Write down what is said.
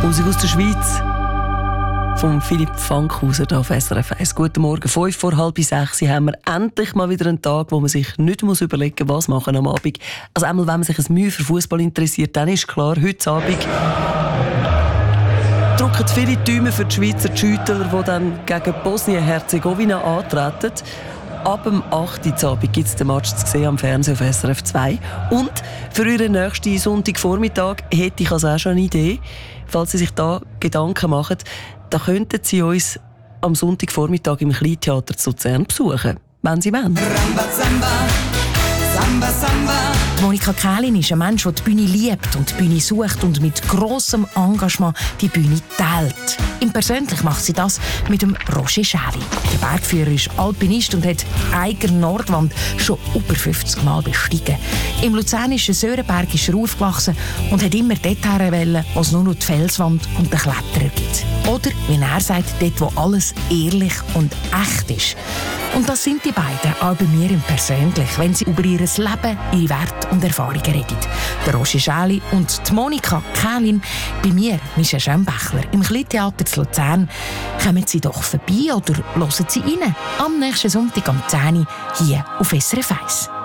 Musik aus der Schweiz von Philipp Fankhauser hier auf SRF 1. Guten Morgen, 5 vor halb 6 haben wir endlich mal wieder einen Tag, wo man sich nicht überlegen muss, was machen am Abend. Also einmal, wenn man sich ein Mühe für Fußball interessiert, dann ist klar, heute Abend drücken viele Däume für die Schweizer Schüttler, die dann gegen Bosnien-Herzegowina antreten. Ab dem 8. Uhr gibt es den Match zu sehen am Fernsehen auf SRF 2. Und für Ihren nächsten Sonntagvormittag hätte ich also auch schon eine Idee. Falls Sie sich da Gedanken machen, da könnten Sie uns am Sonntagvormittag im Kleintheater zu Luzern besuchen, wenn Sie wollen. Ramba, Zamba, Samba, Samba. Monika Kählin ist ein Mensch, der die Bühne liebt und die Bühne sucht und mit grossem Engagement die Bühne teilt. Im Persönlich macht sie das mit dem Roger Schäli. Der Bergführer ist Alpinist und hat die eigene Nordwand schon über 50 Mal bestiegen. Im luzernischen Sörenberg ist er aufgewachsen und hat immer dorthin wollen, wo es nur noch die Felswand und den Kletterer gibt. Oder, wie er sagt, dort, wo alles ehrlich und echt ist. Und das sind die beiden, auch bei mir im Persönlich, wenn sie über ihr Leben, ihre Werte und Erfahrungen reden. Der Roger Schäli und die Monika Kählin, bei mir, Michelle Schembächler, im Kleintheater zu Luzern. Kommen Sie doch vorbei oder hören Sie rein. Am nächsten Sonntag am 10 Uhr hier auf SRF 1.